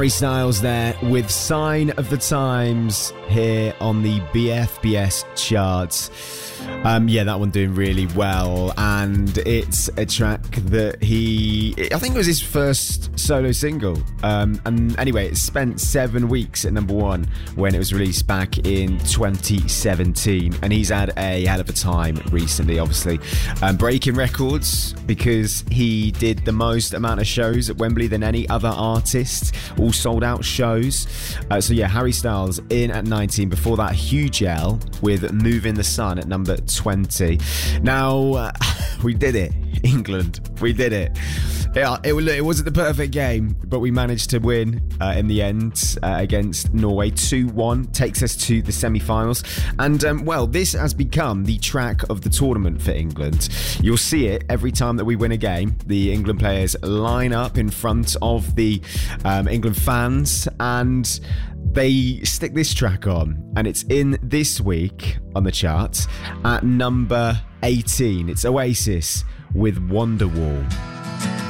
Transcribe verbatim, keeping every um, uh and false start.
Harry Styles there with Sign of the Times here on the B F B S charts. Um, yeah, that one doing really well, and it's a track that he, I think it was his first solo single, um, and anyway, it spent seven weeks at number one when it was released back in twenty seventeen, and he's had a hell of a time recently, obviously, um, breaking records because he did the most amount of shows at Wembley than any other artist, all sold out shows. Uh, so yeah, Harry Styles in at nineteen. Before that, Huge L with Move in the Sun at number twenty. Now, uh, we did it. England, we did it. Yeah, it, it wasn't the perfect game, but we managed to win uh, in the end uh, against Norway. two one takes us to the semi-finals. And, um, well, this has become the track of the tournament for England. You'll see it every time that we win a game. The England players line up in front of the um, England fans and they stick this track on, and it's in this week on the charts at number eighteen. It's Oasis with Wonderwall.